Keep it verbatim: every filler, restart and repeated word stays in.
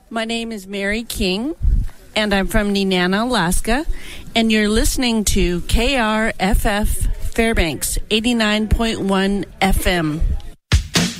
My name is Mary King, and I'm from Nenana, Alaska, and you're listening to K R F F Fairbanks eighty-nine point one F M.